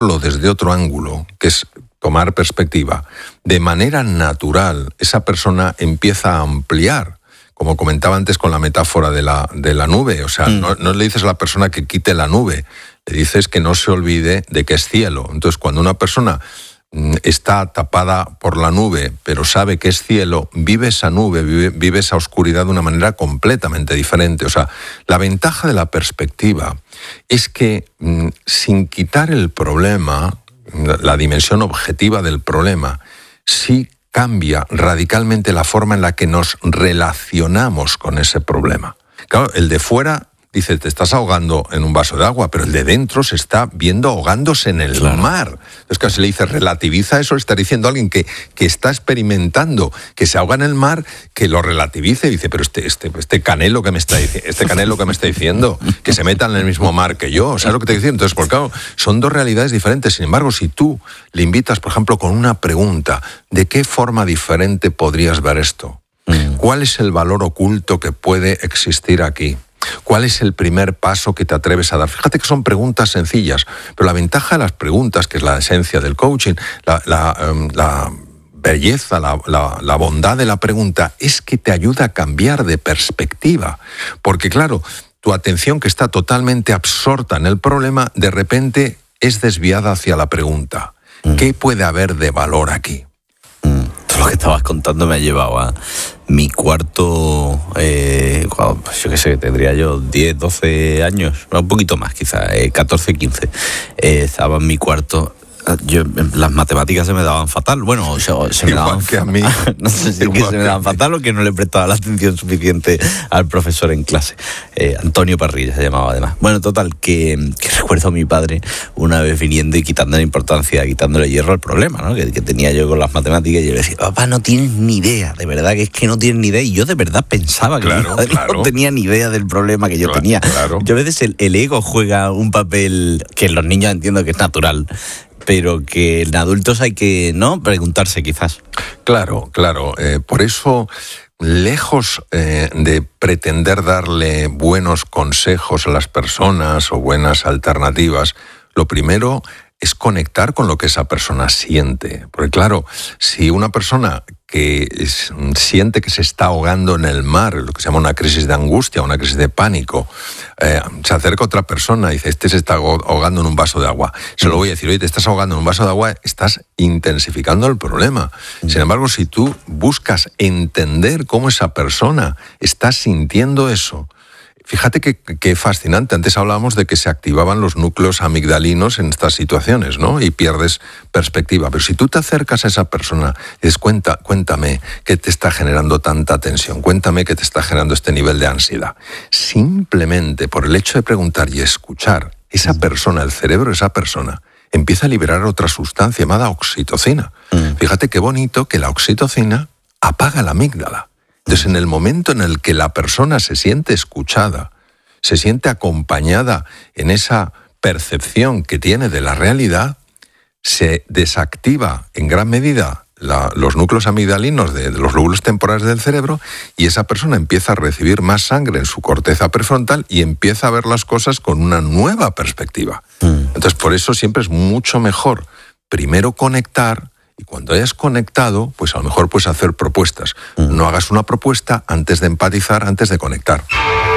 verlo desde otro ángulo, que es tomar perspectiva, de manera natural esa persona empieza a ampliar, como comentaba antes con la metáfora de la nube. O sea, no le dices a la persona que quite la nube, le dices que no se olvide de que es cielo. Entonces, cuando una persona está tapada por la nube, pero sabe que es cielo, vive esa nube, vive esa oscuridad de una manera completamente diferente. O sea, la ventaja de la perspectiva es que sin quitar el problema, la dimensión objetiva del problema, sí cambia radicalmente la forma en la que nos relacionamos con ese problema. Claro, el de fuera dice, te estás ahogando en un vaso de agua, pero el de dentro se está viendo ahogándose en el mar. Entonces, claro, se le dice, relativiza eso, le está diciendo a alguien que está experimentando, que se ahoga en el mar, que lo relativice. Y dice, pero este canelo que me está diciendo, que se meta en el mismo mar que yo, ¿sabes lo que te estoy diciendo? Entonces, porque claro, son dos realidades diferentes. Sin embargo, si tú le invitas, por ejemplo, con una pregunta, ¿de qué forma diferente podrías ver esto? ¿Cuál es el valor oculto que puede existir aquí? ¿Cuál es el primer paso que te atreves a dar? Fíjate que son preguntas sencillas, pero la ventaja de las preguntas, que es la esencia del coaching, la belleza, la bondad de la pregunta, es que te ayuda a cambiar de perspectiva. Porque claro, tu atención, que está totalmente absorta en el problema, de repente es desviada hacia la pregunta. ¿Qué puede haber de valor aquí? Lo que estabas contando me ha llevado a mi cuarto, yo qué sé, tendría yo 10, 12 años, un poquito más quizás, 14, 15. Estaba en mi cuarto. Las matemáticas se me daban fatal. Bueno, se me daban que a mí. No sé si que se me daban fatal o que no le prestaba la atención suficiente al profesor en clase. Antonio Parrilla se llamaba además. Bueno, total, que recuerdo a mi padre una vez viniendo y quitándole importancia, quitándole hierro al problema, ¿no? Que tenía yo con las matemáticas, y yo le decía, papá, no tienes ni idea, de verdad que es que no tienes ni idea. Y yo de verdad pensaba que no tenía ni idea del problema que yo tenía. Claro. Yo a veces el ego juega un papel que en los niños entiendo que es natural, pero que en adultos hay que, ¿no?, preguntarse quizás. Claro. Por eso, lejos de pretender darle buenos consejos a las personas o buenas alternativas, lo primero es conectar con lo que esa persona siente. Porque claro, si una persona que siente que se está ahogando en el mar, lo que se llama una crisis de angustia, una crisis de pánico, se acerca a otra persona y dice, este se está ahogando en un vaso de agua. Se lo voy a decir, oye, te estás ahogando en un vaso de agua, estás intensificando el problema. Sin embargo, si tú buscas entender cómo esa persona está sintiendo eso, fíjate qué fascinante. Antes hablábamos de que se activaban los núcleos amigdalinos en estas situaciones, ¿no? Y pierdes perspectiva. Pero si tú te acercas a esa persona y dices, cuéntame qué te está generando tanta tensión, cuéntame qué te está generando este nivel de ansiedad. Simplemente por el hecho de preguntar y escuchar, esa persona, el cerebro de esa persona, empieza a liberar otra sustancia llamada oxitocina. Fíjate qué bonito que la oxitocina apaga la amígdala. Entonces, en el momento en el que la persona se siente escuchada, se siente acompañada en esa percepción que tiene de la realidad, se desactiva en gran medida los núcleos amigdalinos de los lóbulos temporales del cerebro, y esa persona empieza a recibir más sangre en su corteza prefrontal y empieza a ver las cosas con una nueva perspectiva. Entonces, por eso siempre es mucho mejor primero conectar. Y cuando hayas conectado, pues a lo mejor puedes hacer propuestas. No hagas una propuesta antes de empatizar, antes de conectar.